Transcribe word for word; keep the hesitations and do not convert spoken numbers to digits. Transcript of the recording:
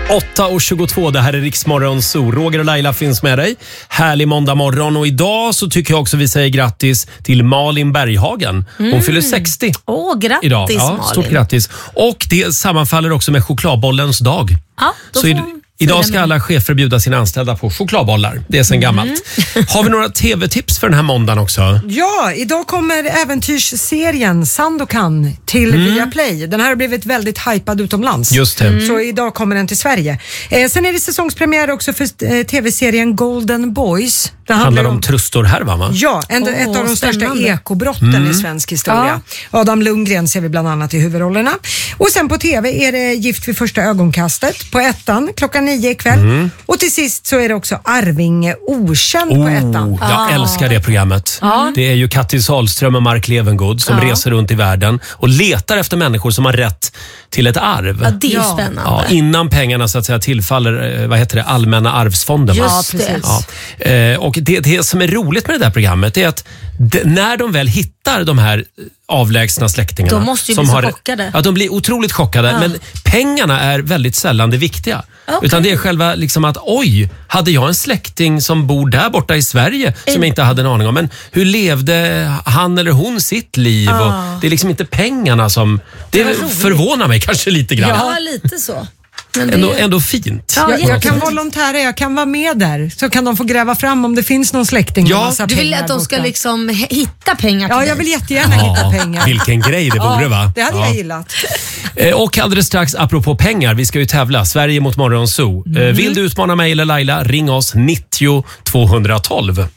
åtta och tjugotvå, det här är Riksmorgon Zoo. Roger och Laila finns med dig. Härlig måndag morgon. Och idag så tycker jag också vi säger grattis till Malin Berghagen. Hon mm. fyller sextio. Åh, grattis idag. Ja, Malin. stort grattis. Och det sammanfaller också med chokladbollens dag. Ja, då så får i, idag ska alla chefer bjuda sina anställda på chokladbollar. Det är sen gammalt. Mm. Har vi några tv-tips för den här måndagen också? Ja, idag kommer äventyrsserien Sandokan till mm. Viaplay. Den här har blivit väldigt hypad utomlands. Just det. Mm. Så idag kommer den till Sverige. Eh, sen är det säsongspremiär också för eh, tv-serien Golden Boys. Det handlar, handlar om, om trustorhärva, va? Ja, en, oh, ett av de största spännande. ekobrotten mm. i svensk historia. Ja. Adam Lundgren ser vi bland annat i huvudrollerna. Och sen på tv är det Gift vid första ögonkastet på ettan klockan nio ikväll. Mm. Och till sist så är det också Arvinge okänd oh, på ettan. Jag ah. älskar det programmet. Ah. Det är ju Kattis Sahlström och Mark Levengood som ah. reser runt i världen och letar efter människor som har rätt till ett arv. Ja, det är ja. spännande. Ja, innan pengarna så att säga tillfaller, vad heter det, Allmänna arvsfonden. Just det. Ja. Eh, och det, det som är roligt med det där programmet är att de, när de väl hittar de här avlägsna släktingarna. De måste ju som bli så har, chockade. Ja, de blir otroligt chockade. Ja. Men pengarna är väldigt sällan det viktiga. Okay. Utan det är själva liksom att oj, hade jag en släkting som bor där borta i Sverige som mm. jag inte hade en aning om. Men hur levde han eller hon sitt liv? Ah. Och det är liksom inte pengarna som... Det, det förvånar mig kanske lite grann. Ja, lite så. Men det... ändå, ändå fint. Ja, jag, jag kan volontära, jag kan vara med där. Så kan de få gräva fram om det finns någon släkting. Ja. Du vill att de ska liksom hitta pengar till Ja, jag vill jättegärna ja, hitta pengar. Vilken grej det vore, va? Det hade ja. jag gillat. Och alldeles strax, apropå pengar, vi ska ju tävla. Sverige mot Morgon Zoo. Mm. Vill du utmana mig eller Laila, ring oss nittio tvåhundratolv.